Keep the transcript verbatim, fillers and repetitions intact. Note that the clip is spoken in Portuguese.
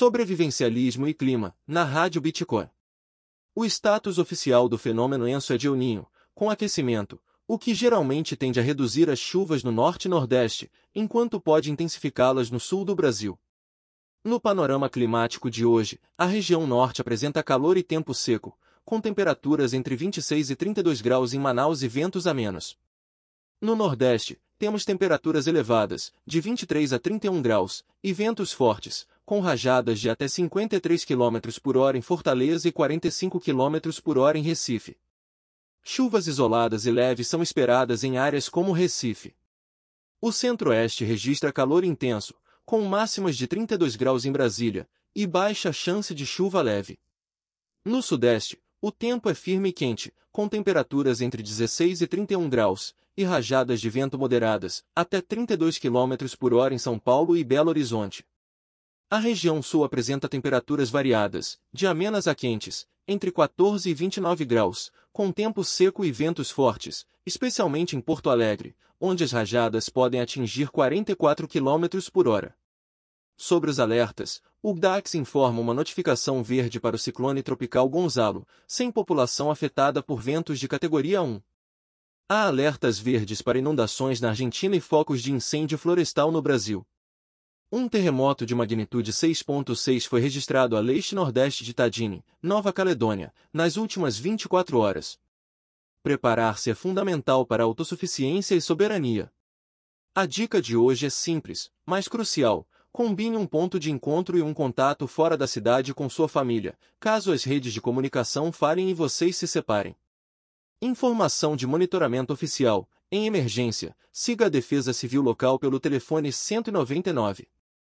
Sobrevivencialismo e clima, na Rádio Bitcoin. O status oficial do fenômeno Enso é de El Niño, com aquecimento, o que geralmente tende a reduzir as chuvas no norte e nordeste, enquanto pode intensificá-las no sul do Brasil. No panorama climático de hoje, a região norte apresenta calor e tempo seco, com temperaturas entre vinte e seis e trinta e dois graus em Manaus e ventos a menos. No nordeste, temos temperaturas elevadas, de vinte e três a trinta e um graus, e ventos fortes, com rajadas de até cinquenta e três quilômetros por hora em Fortaleza e quarenta e cinco quilômetros por hora em Recife. Chuvas isoladas e leves são esperadas em áreas como Recife. O centro-oeste registra calor intenso, com máximas de trinta e dois graus em Brasília, e baixa chance de chuva leve. No sudeste, o tempo é firme e quente, com temperaturas entre dezesseis e trinta e um graus, e rajadas de vento moderadas, até trinta e dois quilômetros por hora em São Paulo e Belo Horizonte. A região sul apresenta temperaturas variadas, de amenas a quentes, entre quatorze e vinte e nove graus, com tempo seco e ventos fortes, especialmente em Porto Alegre, onde as rajadas podem atingir quarenta e quatro quilômetros por hora. Sobre os alertas, o D A X informa uma notificação verde para o ciclone tropical Gonzalo, sem população afetada por ventos de categoria um. Há alertas verdes para inundações na Argentina e focos de incêndio florestal no Brasil. Um terremoto de magnitude seis ponto seis foi registrado a leste-nordeste de Tadine, Nova Caledônia, nas últimas vinte e quatro horas. Preparar-se é fundamental para a autossuficiência e soberania. A dica de hoje é simples, mas crucial. Combine um ponto de encontro e um contato fora da cidade com sua família, caso as redes de comunicação falhem e vocês se separem. Informação de monitoramento oficial. Em emergência, siga a Defesa Civil local pelo telefone cento e noventa e nove.